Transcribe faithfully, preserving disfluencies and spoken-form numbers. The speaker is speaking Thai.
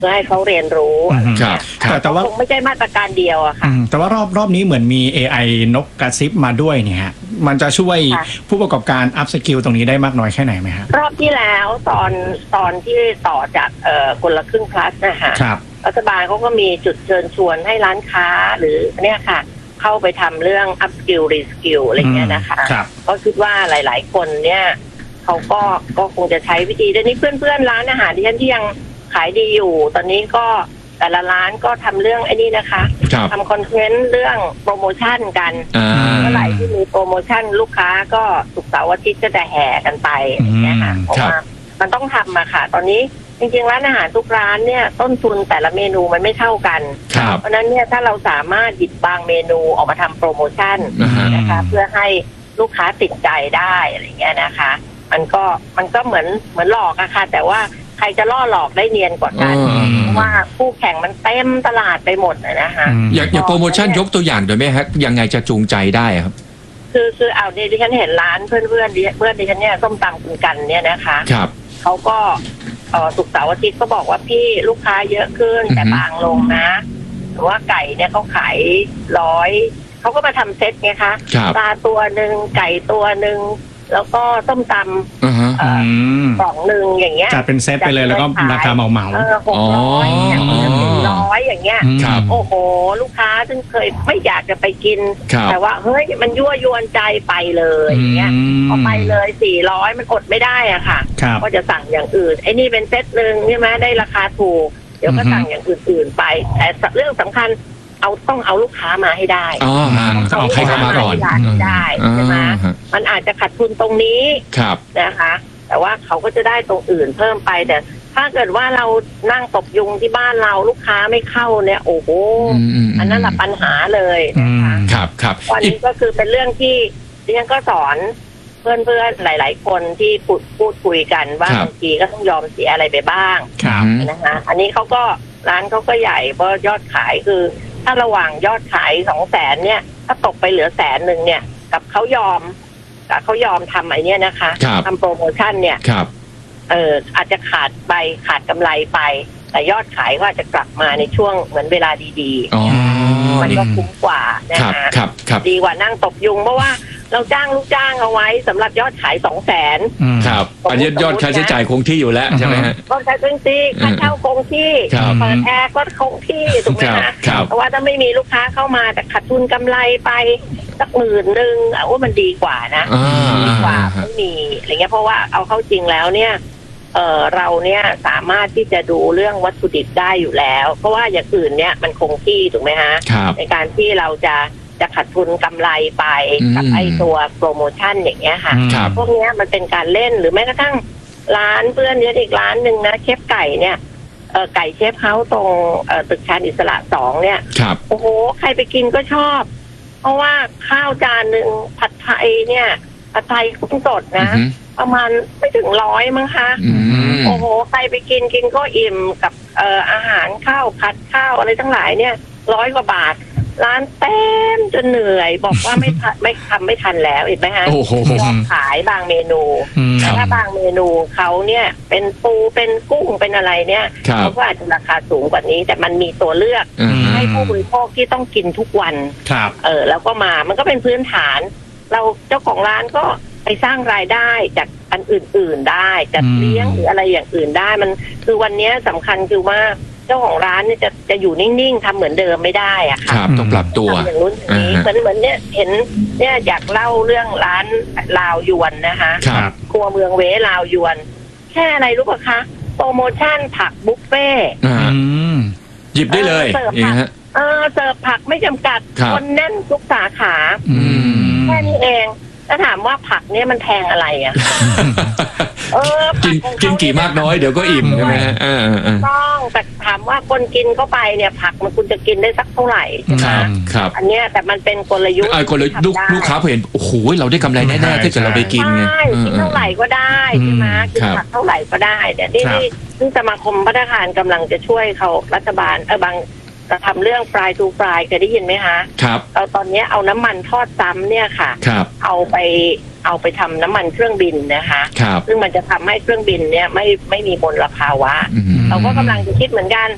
พื่อให้เขาเรียนรู้ครับแต่แต่ว่าคงไม่ใช่มาตรการเดียวอะค่ะแต่ว่ารอบรอบนี้เหมือนมี เอ ไอ นกกระซิบมาด้วยเนี่ยมันจะช่วยผู้ประกอบการอัพสกิลตรงนี้ได้มากน้อยแค่ไหนไหมครับรอบที่แล้วตอนตอนที่ต่อจากเอ่อคนละครึ่ง plus นะคะรัฐบาลเขาก็มีจุดเชิญชวนให้ร้านค้าหรือเนี่ยค่ะเข้าไปทำเรื่อง up skill re skill อะไรเงี้ยนะคะก็คิดว่าหลายๆคนเนี่ยเขาก็ก็คงจะใช้วิธีเดี๋ยวนี้เพื่อนๆร้านอาหารที่ฉันที่ยังขายดีอยู่ตอนนี้ก็แต่ละร้านก็ทำเรื่องไอ้นี่นะคะทำคอนเทนต์เรื่องโปรโมชั่นกันเมื่อไหร่ที่มีโปรโมชั่นลูกค้าก็ศุกร์เสาร์อาทิตย์ก็จะแห่กันไปอย่างเงี้ยค่ะเพราะว่ามันต้องทำมาค่ะตอนนี้จริงๆร้านอาหารทุกร้านเนี่ยต้นทุนแต่ละเมนูมันไม่เท่ากันเพราะนั้นเนี่ยถ้าเราสามารถหยิบบางเมนูออกมาทำโปรโมชั่นนะคะเพื่อให้ลูกค้าติดใจได้อะไรเงี้ยนะคะมันก็มันก็เหมือนเหมือนหลอกอะค่ะแต่ว่าใครจะล่อหลอกได้เนียนกว่ากันเพราะว่าคู่แข่งมันเต็มตลาดไปหมดนะคะอยากอยากโปรโมชั่นยกตัวอย่างโดยไหมฮะยังไงจะจูงใจได้ครับคือคือเอาเนี่ยดิฉันเห็นร้านเพื่อนเพื่อนเพื่อนดิฉันเนี่ยส้มตำกินกันเนี่ยนะคะครับเขาก็เออศุกร์เสาร์อาทิตย์ก็บอกว่าพี่ลูกค้าเยอะขึ้นแต่บางลงนะหรือว่าไก่เนี่ยเขาขายร้อยเขาก็มาทำเซ็ตไงคะปลาตัวหนึ่งไก่ตัวหนึ่งแล้วก็ส้มตำกล่องหนึ่งอย่างเงี้ยจัดเป็นเซตไปเลยแล้วก็ราคาเหมาเหมาหกร้อยอย่างเงี้ยสี่ร้อยอย่างเงี้ยโอ้โหลูกค้าซึ่งเคยไม่อยากจะไปกินแต่ว่าเฮ้ยมันยั่วยวนใจไปเลยอย่างเงี้ยพอไปเลยสี่ร้อยมันอดไม่ได้อ่ะค่ะก็จะสั่งอย่างอื่นไอ้นี่เป็นเซตหนึ่งใช่ไหมได้ราคาถูกเดี๋ยวก็สั่งอย่างอื่นๆไปแต่เรื่องสำคัญเอาต้องเอาลูกค้ามาให้ได้อ๋อต้องเอาใครเข้ามาก่อนได้ใช่ไหมมันอาจจะขาดทุนตรงนี้นะคะแต่ว่าเขาก็จะได้ตรงอื่นเพิ่มไปแต่ถ้าเกิดว่าเรานั่งตบยุงที่บ้านเราลูกค้าไม่เข้าเนี่ยโอ้โหอันนั้นแหละปัญหาเลยนะคะครับครับวันนี้ก็คือเป็นเรื่องที่ดิฉันก็สอนเพื่อนเพื่อนหลายๆคนที่พูดพูดคุยกันว่าบางทีก็ต้องยอมเสียอะไรไปบ้างนะคะอันนี้เขาก็ร้านเขาก็ใหญ่เพราะยอดขายคือถ้าระหว่างยอดขายสองแสนเนี่ยถ้าตกไปเหลือแสนหนึ่งเนี่ยกับเขายอมกับเขายอมทำไอ้นี่นะคะทำโปรโมชั่นเนี่ยเอออาจจะขาดไปขาดกำไรไปแต่ยอดขายก็อาจจะกลับมาในช่วงเหมือนเวลาดีๆมันก็คุ้มกว่านะคะดีกว่านั่งตบยุงเพราะว่าเราจ้างลูกจ้างเอาไว้สำหรับยอดขายสองแสนครับอันนี้ยอดค่าใช้จ่ายคงที่อยู่แล้วใช่ไหมฮะก็ใช้คงที่ค่าเช่าคงที่เปิดแอร์ก็คงที่ถูกไหมคะเพราะว่าถ้าไม่มีลูกค้าเข้ามาแต่ขาดทุนกำไรไปสักหมื่นหนึ่งเอาว่ามันดีกว่านะดีกว่าไม่มีอะไรเงี้ยเพราะว่าเอาเข้าจริงแล้วเนี่ยเออเราเนี่ยสามารถที่จะดูเรื่องวัตถุดิบได้อยู่แล้วเพราะว่าอย่างอื่นเนี่ยมันคงที่ถูกไหมฮะในการที่เราจะจะขาดทุนกำไรไปกับไอ้ตัวโปรโมชั่นอย่างเงี้ยค่ะพวกนี้มันเป็นการเล่นหรือแม้กระทั่งร้านเพื่อนเนี่ยอีกร้านหนึ่งนะเชฟไก่เนี่ยเออไก่เชฟเฮาส์ตรงเออตึกชานอิสระสองเนี่ยโอ้โหใครไปกินก็ชอบเพราะว่าข้าวจานหนึ่งผัดไทยเนี่ยผัดไทยกุ้งสดนะประมาณไม่ถึงร้อยมั้งคะโอ้โหใครไปกินกินก็อิ่มกับเอ่ออาหารข้าวผัดข้าวอะไรทั้งหลายเนี่ยร้อยกว่าบาทร้านเต็มจนเหนื่อยบอกว่าไม่ไม่ทำไม่ทันแล้วเห็นไหมฮะยอมขายบางเมนูแต่ถ้าบางเมนูเขาเนี่ยเป็นปูเป็นกุ้งเป็นอะไรเนี่ยเขาก็อาจจะราคาสูงกว่านี้แต่มันมีตัวเลือกให้ผู้บริโภคที่ต้องกินทุกวันเออแล้วก็มามันก็เป็นพื้นฐานเราเจ้าของร้านก็ไปสร้างรายได้จากอันอื่นๆได้จัดเลี้ยงหรืออะไรอย่างอื่นได้มันคือวันนี้สำคัญคือว่าเจ้าของร้านเนี่ยจะจะอยู่นิ่งๆทำเหมือนเดิมไม่ได้อะค่ะครับต้องปรับตัวอย่างนู้นอย่างนี้เหมือนเหมือนเนี่ยเห็นเนี่ยอยากเล่าเรื่องร้านลาวยวนนะคะครัวเมืองเวลาวยวนแค่อะไรรู้ป่ะคะโปรโมชั่นผักบุฟเฟ่หยิบได้เลยอย่างเงี้ยเออเสิร์ฟผักไม่จำกัดคนแน่นทุกสาขาแค่นี้เองถ้าถามว่าผักเนี่ยมันแพงอะไรอ่ะเออกินกินกี่มากน้อยเดี๋ยวก็อิ่มใช่ไหมฮะต้องแต่ถามว่าคนกินเข้าไปเนี่ยผักมันคุณจะกินได้สักเท่าไหร่ใช่ไหมครับอันเนี้ยแต่มันเป็นกลยุทธ์กลยุทธ์ลูกค้าเห็นโอ้โหเราได้กำไรแน่ๆถ้าเกิดเราไปกินไงกินเท่าไหร่ก็ได้ใช่ไหมกินผักเท่าไหร่ก็ได้แต่ที่นี่ซึ่งสมาคมพัฒนาคารกำลังจะช่วยเขารัฐบาลเออบางจะทำเรื่องฟรายทูฟรายเคยได้ยินไหมคะครับเราตอนนี้เอาน้ำมันทอดซ้ำเนี่ยค่ะเอาไปเอาไปทำน้ำมันเครื่องบินนะคะซึ่งมันจะทำให้เครื่องบินเนี่ยไม่ไม่มีมลภาวะเราก็กำลังจะคิดเหมือนกัน